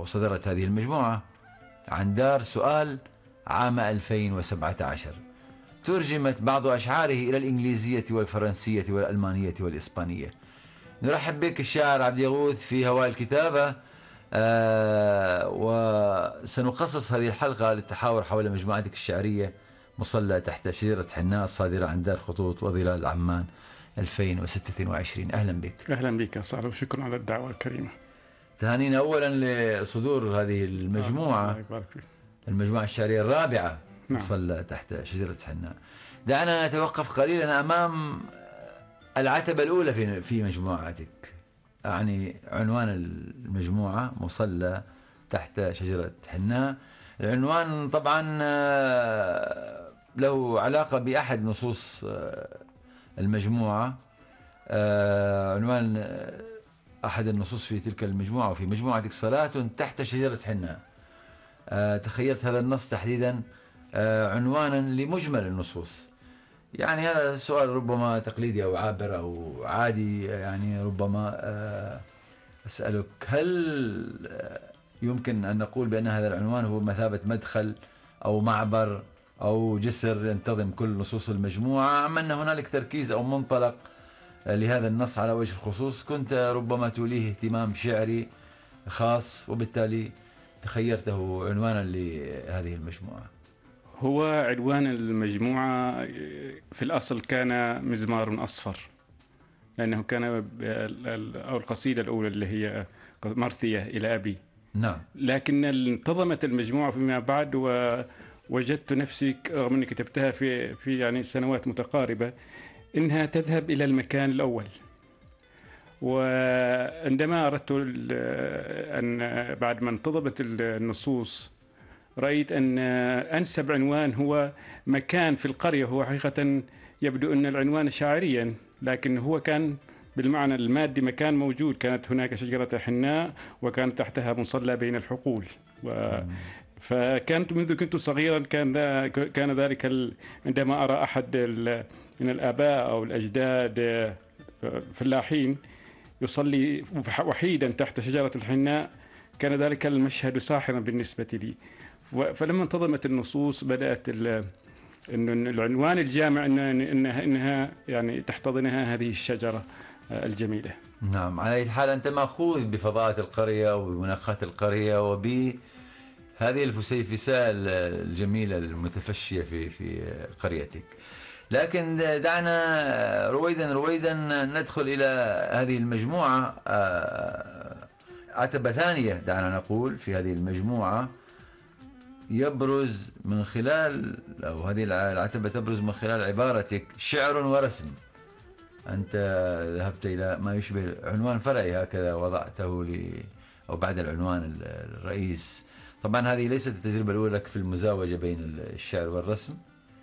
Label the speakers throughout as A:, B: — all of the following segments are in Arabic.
A: أو صدرت هذه المجموعة عن دار سؤال عام 2017. ترجمت بعض أشعاره إلى الإنجليزية والفرنسية والألمانية والإسبانية. نرحب بك الشاعر عبد يغوث في هواء الكتابة. وسنخصص هذه الحلقة للتحاور حول مجموعتك الشعرية مصلى تحت شجرة حناء الصادرة عن دار خطوط وظلال عمان 2026. أهلا بك.
B: أهلا بك يا صالح، وشكرا على الدعوة الكريمة.
A: تهانينا أولا لصدور هذه المجموعة، المجموعة الشعرية الرابعة. نعم. مصلى تحت شجرة حناء. دعنا نتوقف قليلا أمام العتبة الأولى في مجموعتك، يعني عنوان المجموعة مصلى تحت شجرة حناء. العنوان طبعا له علاقة بأحد نصوص المجموعة، عنوان أحد النصوص في تلك المجموعة وفي مجموعتك صلاة تحت شجرة حناء. تخيلت هذا النص تحديدا عنوانا لمجمل النصوص. يعني هذا السؤال ربما تقليدي أو عابر أو عادي، يعني ربما أسألك، هل يمكن أن نقول بأن هذا العنوان هو مثابة مدخل أو معبر أو جسر ينتظم كل نصوص المجموعة، أم أن هنالك تركيز أو منطلق لهذا النص على وجه الخصوص كنت ربما توليه اهتمام شعري خاص وبالتالي تخيرته عنوانا لهذه المجموعة؟
B: هو عنوان المجموعة في الأصل كان مزمار أصفر، لأنه كان أو القصيدة الأولى اللي هي مرثية إلى أبي.
A: نعم.
B: لكن انتظمت المجموعة فيما بعد، ووجدت نفسي رغم أني كتبتها في يعني سنوات متقاربة إنها تذهب إلى المكان الأول. وعندما أردت أن بعد ما انتظمت النصوص رأيت أن أنسب عنوان هو مكان في القرية. هو حقيقة يبدو أن العنوان شاعريا، لكن هو كان بالمعنى المادي مكان موجود. كانت هناك شجرة حناء وكان تحتها مصلى بين الحقول. فكانت منذ كنت صغيرا كان ذلك عندما أرى أحد من الآباء أو الأجداد فلاحين يصلي وحيدا تحت شجرة الحناء، كان ذلك المشهد ساحرا بالنسبة لي. فلما انتظمت النصوص بدأت إن العنوان الجامع إنها يعني تحتضنها هذه الشجرة الجميلة.
A: نعم. على أي حال أنت مأخوذ بفضاءات القرية وبمناخات القرية وبندخل الفسيفساء الجميلة المتفشية في قريتك. لكن دعنا رويدا ندخل إلى هذه المجموعة. عتبة ثانية دعنا نقول في هذه المجموعة يبرز من خلال، أو هذه العتبة تبرز من خلال عبارتك شعر ورسم. أنت ذهبت إلى ما يشبه عنوان فرعي هكذا وضعته أو بعد العنوان الرئيس. طبعا هذه ليست التجربة الأولى لك في المزاوجة بين الشعر والرسم،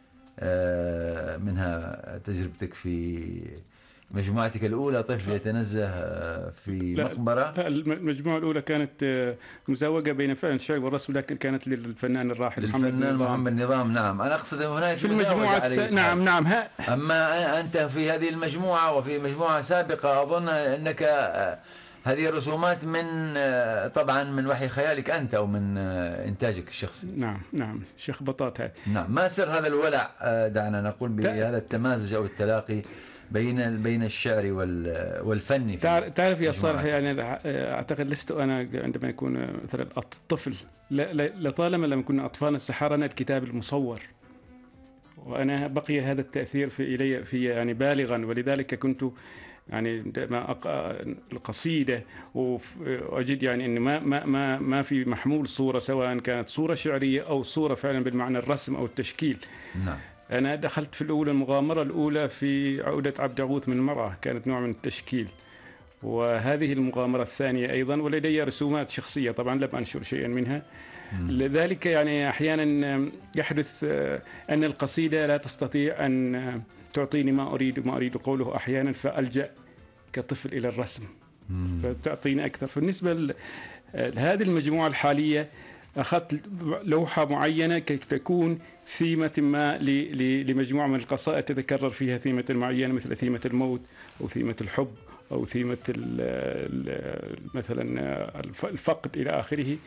A: منها تجربتك في مجموعتك الأولى طفل يتنزه في مقبرة.
B: المجموعة الأولى كانت مزاوجة بين فعل الشعر والرسم، لكن كانت للفنان الراحل
A: محمد نظام. نعم. أنا أقصد هناك
B: في المجموعة نعم.
A: أما أنت في هذه المجموعة وفي مجموعة سابقة أظن أنك هذه الرسومات طبعا من وحي خيالك أنت أو من إنتاجك الشخصي.
B: نعم شخبطات.
A: نعم. ما سر هذا الولع، دعنا نقول بهذا التمازج أو التلاقي بين الشعر والفن؟
B: تعرف يا صالح، يعني أعتقد لست أنا عندما يكون مثلا الطفل لطالما لم يكن أطفال سحرنا الكتاب المصور، وأنا بقي هذا التأثير إلي يعني بالغا. ولذلك كنت يعني عندما أقرأ القصيدة وأجد يعني إن ما في محمول صورة، سواء كانت صورة شعرية أو صورة فعلا بالمعنى الرسم أو التشكيل.
A: نعم.
B: أنا دخلت في المغامرة الأولى في عودة عبد يغوث من المرأة، كانت نوع من التشكيل. وهذه المغامرة الثانية أيضا، ولدي رسومات شخصية طبعا لم أنشر شيئا منها. لذلك يعني أحيانا يحدث أن القصيدة لا تستطيع أن تعطيني ما أريد قوله أحيانا، فألجأ كطفل إلى الرسم فتعطيني أكثر. بالنسبة لهذه المجموعة الحالية أخذت لوحة معينة كي تكون ثيمة ما لمجموعة من القصائد تتكرر فيها ثيمة معينة، مثل ثيمة الموت أو ثيمة الحب أو ثيمة مثلا الفقد إلى آخره.